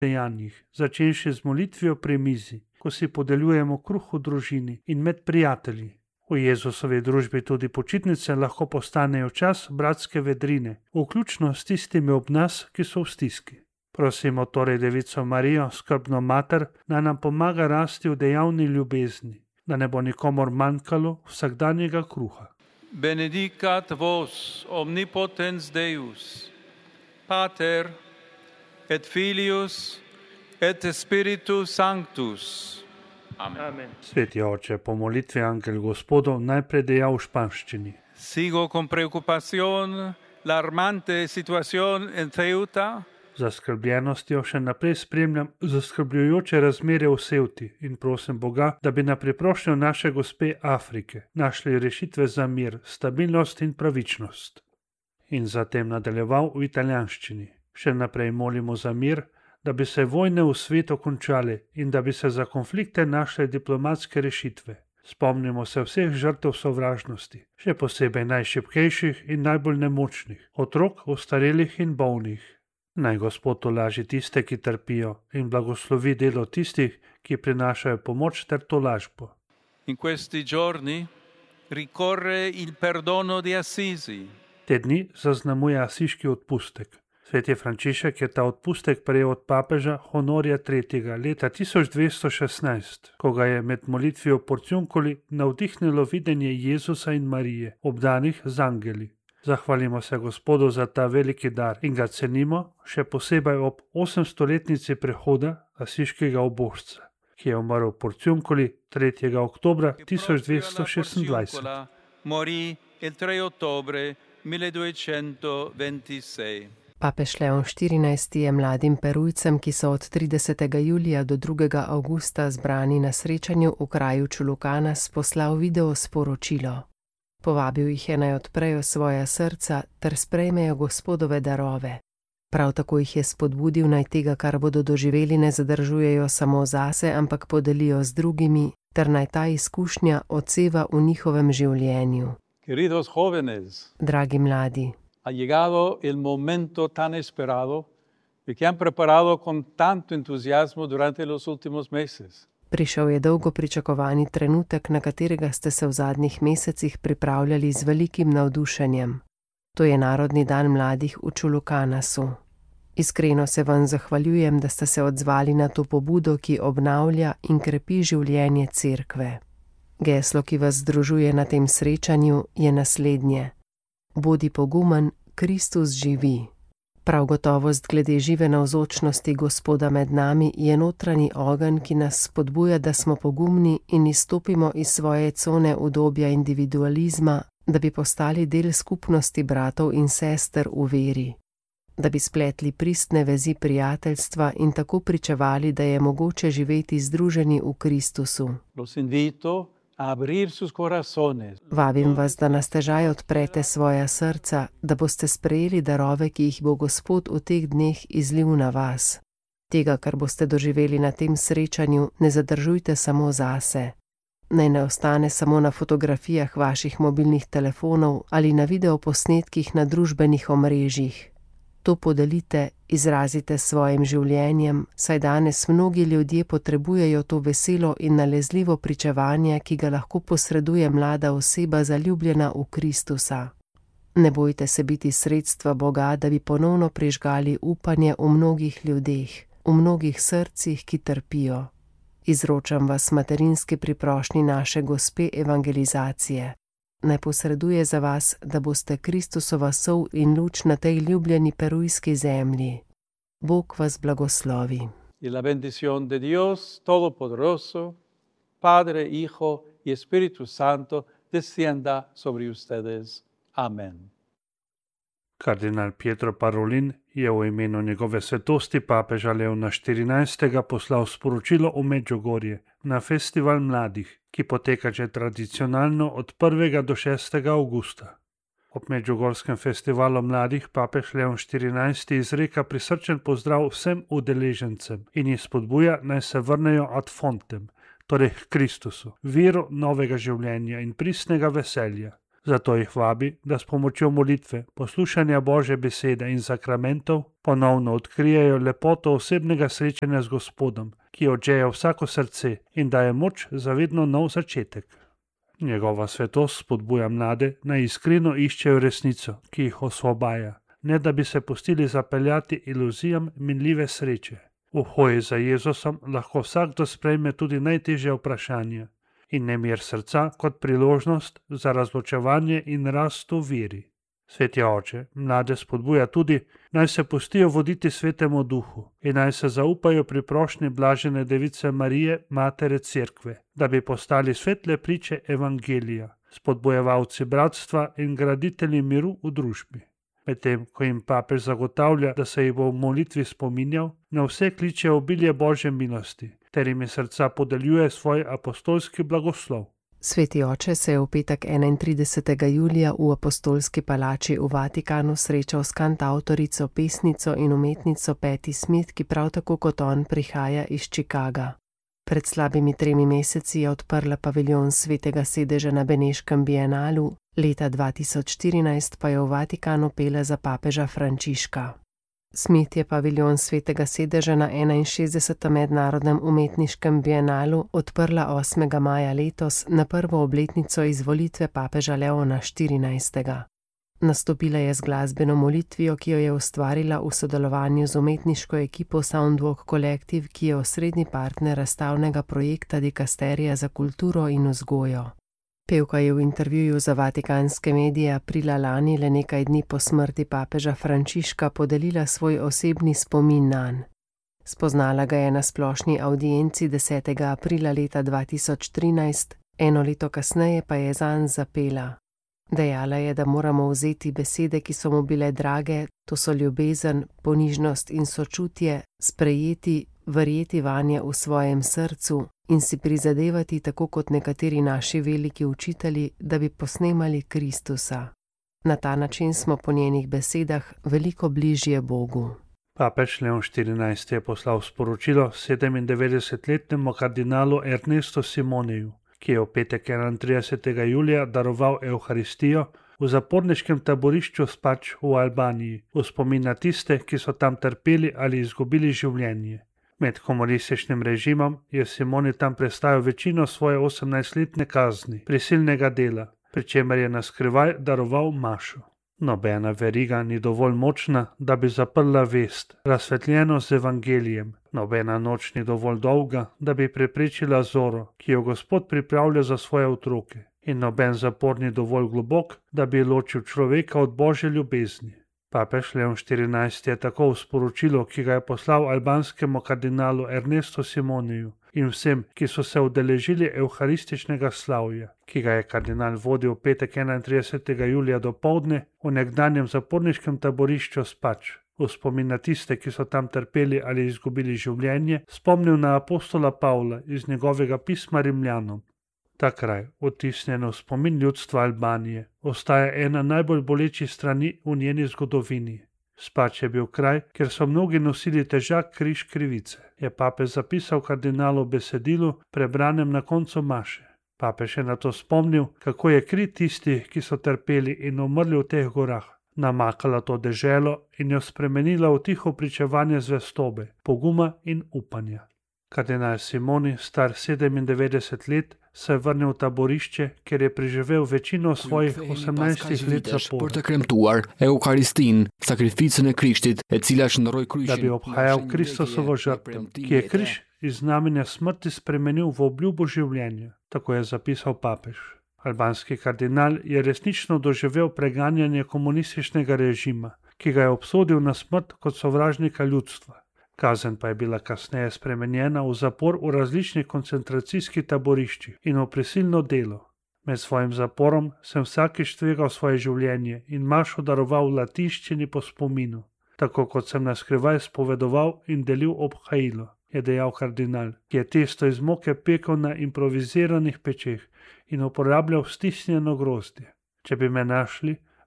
dejanjih, začenši z molitvijo pri mizi, ko si podeljujemo kruh v družini in med prijatelji. V Jezusovi družbi tudi počitnice lahko postanejo čas bratske vedrine, vključno s tistimi ob nas, ki so v stiski. Prosimo torej Devico Marijo, skrbno mater, da nam pomaga rasti v dejavni ljubezni, da ne bo nikomor manjkalo vsakdanjega kruha. Benedicat vos omnipotens Deus, Pater et Filius et Spiritus Sanctus. Amen. Sveti oče, po molitvi angel Gospodov najprej dejal v španščini. Sigo con preocupación la alarmante situación en Ceuta. Z zaskrbljenostjo še naprej spremljam zaskrbljujoče razmere v Ceuti in prosim Boga, da bi na priprošnjo naše gospe Afrike našli rešitve za mir, stabilnost in pravičnost. In zatem nadaljeval v italijanščini. Še naprej molimo za mir, da bi se vojne v svetu končale in da bi se za konflikte našle diplomatske rešitve. Spomnimo se vseh žrtev sovražnosti, še posebej najšibkejših in najbolj nemočnih, otrok, ostarelih in bolnih. Naj Gospod tolaži tiste, ki trpijo, in blagoslovi delo tistih, ki prinašajo pomoč ter tolažbo. In questi giorni ricorre il perdono di Assisi. Te dni zaznamuje asiški odpustek. Sveti Frančišek je ta odpustek prejel od papeža Honorija III. Leta 1216, ko ga je med molitvijo Porciuncoli navdihnilo videnje Jezusa in Marije, obdanih z angeli. Zahvalimo se Gospodu za ta veliki dar in ga cenimo, še posebej ob 800-letnici prehoda asiškega ubožca, ki je umrl v Porciuncoli 3. oktobra 1226. Morì il 3 ottobre 1226. Papež Leon XIV. Je mladim Perujcem, ki so od 30. julija do 2. avgusta zbrani na srečanju v kraju Chulucanas, poslal video sporočilo. Povabil jih je naj odprejo svoja srca ter sprejmejo Gospodove darove. Prav tako jih je spodbudil naj tega, kar bodo doživeli, ne zadržujejo samo zase, ampak podelijo z drugimi, ter naj ta izkušnja odseva v njihovem življenju. Queridos jóvenes, dragi mladi, ha llegado el momento tan esperado y que han preparado con tanto entusiasmo durante los últimos meses. Prišel je dolgo pričakovani trenutek, na katerega ste se v zadnjih mesecih pripravljali z velikim navdušenjem. To je Narodni dan mladih v Chulucanasu. Iskreno se vam zahvaljujem, da ste se odzvali na to pobudo, ki obnavlja in krepi življenje cerkve. Geslo, ki vas združuje na tem srečanju, je naslednje: bodi pogumen, Kristus živi. Prav gotovost glede žive navzočnosti Gospoda med nami je notranji ogenj, ki nas spodbuja, da smo pogumni in izstopimo iz svoje cone udobja individualizma, da bi postali del skupnosti bratov in sester v veri, da bi spletli pristne vezi prijateljstva in tako pričevali, da je mogoče živeti združeni v Kristusu. Los invito a abrir sus corazones. Vabim vas, da na stežaj odprete svoja srca, da boste sprejeli darove, ki jih bo Gospod v teh dneh izlil na vas. Tega, kar boste doživeli na tem srečanju, ne zadržujte samo zase. Naj ne ostane samo na fotografijah vaših mobilnih telefonov ali na videoposnetkih na družbenih omrežjih. To podelite, izrazite s svojim življenjem, saj danes mnogi ljudje potrebujejo to veselo in nalezljivo pričevanje, ki ga lahko posreduje mlada oseba zaljubljena v Kristusa. Ne bojte se biti sredstva Boga, da bi ponovno prižgali upanje v mnogih ljudeh, v mnogih srcih, ki trpijo. Izročam vas materinski priprošnji naše Gospe evangelizacije. Naj posreduje za vas, da boste Kristusova sol in luč na tej ljubljeni perujski zemlji. Bog vas blagoslovi. Y la bendición de Dios Todopoderoso, Padre, Hijo y Espíritu Santo, descienda sobre ustedes. Amen. Kardinal Pietro Parolin je v imenu njegove svetosti papeža Leona XIV. Poslal sporočilo v Medžugorje na festival mladih, ki poteka že tradicionalno od 1. do 6. avgusta. Ob Medžugorskem festivalu mladih papež Leon XIV. Izreka prisrčen pozdrav vsem udeležencem in jih spodbuja, naj se vrnejo ad fontem, torej k Kristusu, viru novega življenja in pristnega veselja. Zato jih vabi, da s pomočjo molitve, poslušanja Božje besede in sakramentov ponovno odkrijejo lepoto osebnega srečanja z Gospodom, ki odžeja vsako srce in daje moč za vedno nov začetek. Njegova svetost spodbuja mlade, naj iskreno iščejo resnico, ki jih osvobaja, ne da bi se pustili zapeljati iluzijam minljive sreče. V hoji za Jezusom lahko vsakdo sprejme tudi najtežje vprašanja in nemir srca kot priložnost za razločevanje in rast v veri. Sveti oče mlade spodbuja tudi, naj se pustijo voditi Svetemu Duhu in naj se zaupajo pri prošnji Blažene Device Marije, Matere Cerkve, da bi postali svetle priče Evangelija, spodbojevalci bratstva in graditelji miru v družbi. Medtem ko jim papež zagotavlja, da se jih bo v molitvi spominjal, na vse kliče obilje Božje milosti, ter jim iz srca podeljuje svoj apostolski blagoslov. Sveti oče se je v petek 31. julija v Apostolski palači v Vatikanu srečal s kantavtorico, pesnico in umetnico Patti Smith, ki prav tako kot on prihaja iz Chicaga. Pred slabimi 3 meseci je odprla paviljon Svetega sedeža na Beneškem bienalu, leta 2014 pa je v Vatikanu pela za papeža Frančiška. Smith je paviljon Svetega sedeža na 61. mednarodnem umetniškem bienalu odprla 8. maja letos na prvo obletnico izvolitve papeža Leona XIV. Nastopila je z glasbeno molitvijo, ki jo je ustvarila v sodelovanju z umetniško ekipo Soundwalk Collective, ki je osrednji partner razstavnega projekta Dikasterija za kulturo in vzgojo. Pevka je v intervjuju za vatikanske medije aprila lani, le nekaj dni po smrti papeža Frančiška, podelila svoj osebni spomin nanj. Spoznala ga je na splošni avdienci 10. aprila leta 2013, 1 leto kasneje pa je zanj zapela. Dejala je, da moramo vzeti besede, ki so mu bile drage, to so ljubezen, ponižnost in sočutje, sprejeti, verjeti vanje v svojem srcu in si prizadevati, tako kot nekateri naši veliki učitelji, da bi posnemali Kristusa. Na ta način smo po njenih besedah veliko bližje Bogu. Papež Leon XIV je poslal sporočilo 97-letnemu kardinalu Ernestu Simoneju, ki je v petek 31. julija daroval Evharistijo v zaporniškem taborišču Spač v Albaniji, v spomin na tiste, ki so tam trpeli ali izgubili življenje. Med komunističnim režimom je Simoni tam prestajal večino svoje 18-letne kazni, prisilnega dela, pri čemer je na skrivaj daroval mašo. Nobena veriga ni dovolj močna, da bi zaprla vest, razsvetljeno z evangelijem. Nobena noč ni dovolj dolga, da bi preprečila zoro, ki jo Gospod pripravlja za svoje otroke. In noben zapor ni dovolj globok, da bi ločil človeka od Božje ljubezni. Papež Leon XIV je tako v sporočilu, ki ga je poslal albanskemu kardinalu Ernestu Simoniju in vsem, ki so se udeležili evharističnega slavja, ki ga je kardinal vodil v petek 31. julija dopoldne v nekdanjem zaporniškem taborišču Spač, v spomin na tiste, ki so tam trpeli ali izgubili življenje, spomnil na apostola Pavla iz njegovega pisma Rimljanom. Ta kraj, odtisnjen v spomin ljudstva Albanije, ostaja ena najbolj bolečih strani v njeni zgodovini. Spač je bil kraj, kjer so mnogi nosili težak križ krivice, je papež zapisal kardinalu besedilu, prebranem na koncu maše. Papež je na to spomnil, kako je kri tistih, ki so trpeli in umrli v teh gorah, namakala to deželo in jo spremenila v tiho pričevanje zvestobe, poguma in upanja. Kardinal Simoni, star 97 let, se je vrnil v taborišče, kjer je preživel večino svojih 18 let zapora. Da bi obhajal Kristusovo žrtev, ki je križ iz znamenja smrti spremenil v obljubo življenja, tako je zapisal papež. Albanski kardinal je resnično doživel preganjanje komunističnega režima, ki ga je obsodil na smrt kot sovražnika ljudstva. Kazen pa je bila kasneje spremenjena v zapor v različnih koncentracijskih taboriščih in v prisilno delo. Med svojim zaporom sem vsakič tvegal svoje življenje in mašo daroval v latinščini po spominu, tako kot sem naskrivaj spovedoval in delil obhajilo, je dejal kardinal, ki je testo iz moke pekel na improviziranih pečeh in uporabljal stisnjeno grozdje. Če bi me našli,